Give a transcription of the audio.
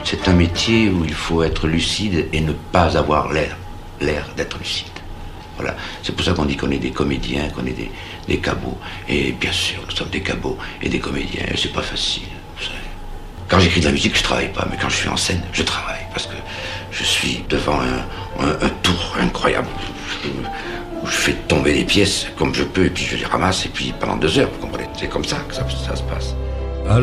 C'est un métier où il faut être lucide et ne pas avoir l'air d'être lucide. Voilà. C'est pour ça qu'on dit qu'on est des comédiens, qu'on est des cabots. Et bien sûr, nous sommes des cabots et des comédiens. Et c'est pas facile, vous savez. Quand j'écris de la musique, je travaille pas. Mais quand je suis en scène, je travaille. Parce que je suis devant un tour incroyable. Où je fais tomber les pièces comme je peux. Et puis je les ramasse. Et puis pendant 2 heures, vous comprenez. C'est comme ça que ça se passe.